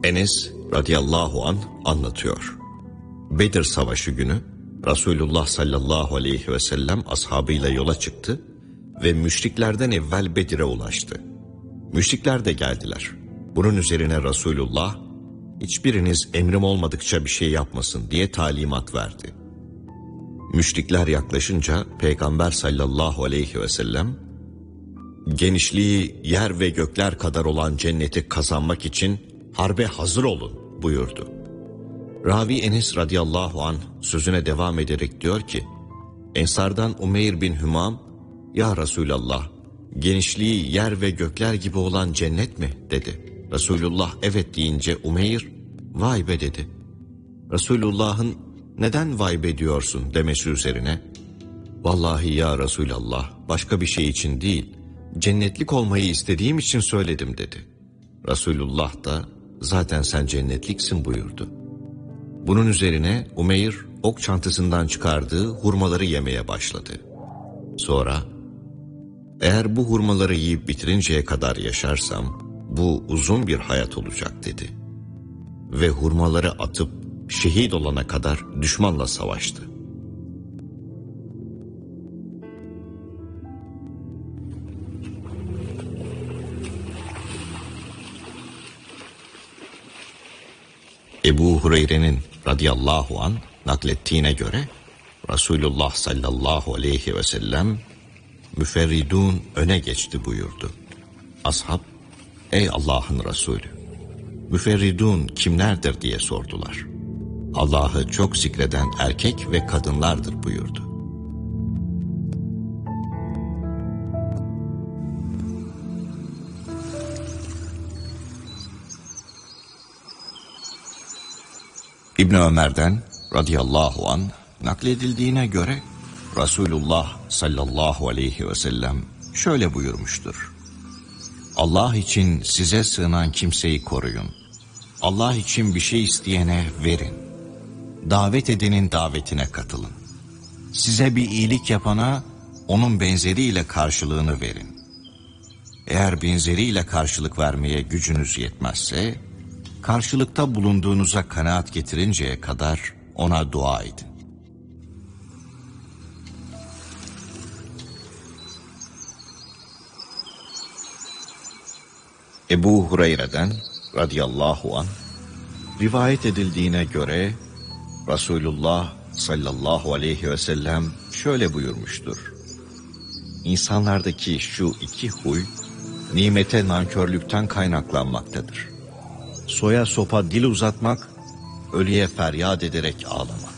Enes radıyallahu anh anlatıyor. Bedir Savaşı günü Resulullah sallallahu aleyhi ve sellem ashabıyla yola çıktı ve müşriklerden evvel Bedir'e ulaştı. Müşrikler de geldiler. Bunun üzerine Resulullah, hiçbiriniz emrim olmadıkça bir şey yapmasın diye talimat verdi. Müşrikler yaklaşınca Peygamber sallallahu aleyhi ve sellem, genişliği yer ve gökler kadar olan cenneti kazanmak için harbe hazır olun buyurdu. Ravi Enes radıyallahu anh sözüne devam ederek diyor ki, Ensardan Umeyr bin Hümam, ya Resulallah, genişliği yer ve gökler gibi olan cennet mi dedi. Resulullah evet deyince Umeyr, vay be dedi. Resulullah'ın neden vay be diyorsun demesi üzerine, vallahi ya Resulallah, başka bir şey için değil, cennetlik olmayı istediğim için söyledim dedi. Resulullah da zaten sen cennetliksin buyurdu. Bunun üzerine Umeyr ok çantasından çıkardığı hurmaları yemeye başladı. Sonra, eğer bu hurmaları yiyip bitirinceye kadar yaşarsam bu uzun bir hayat olacak dedi. Ve hurmaları atıp şehit olana kadar düşmanla savaştı. Ebu Hureyre'nin radıyallahu anh naklettiğine göre Resulullah sallallahu aleyhi ve sellem müferridun öne geçti buyurdu. Ashab, ey Allah'ın Resulü, müferridun kimlerdir diye sordular. Allah'ı çok zikreden erkek ve kadınlardır buyurdu. İbn Ömer'den radıyallahu anh nakledildiğine göre Resulullah sallallahu aleyhi ve sellem şöyle buyurmuştur. Allah için size sığınan kimseyi koruyun. Allah için bir şey isteyene verin. Davet edenin davetine katılın. Size bir iyilik yapana onun benzeriyle karşılığını verin. Eğer benzeriyle karşılık vermeye gücünüz yetmezse, karşılıkta bulunduğunuza kanaat getirinceye kadar ona dua edin. Ebu Hureyre'den radıyallahu anh rivayet edildiğine göre Resulullah sallallahu aleyhi ve sellem şöyle buyurmuştur. İnsanlardaki şu iki huy nimete nankörlükten kaynaklanmaktadır. Soya sopa dil uzatmak, ölüye feryat ederek ağlamak.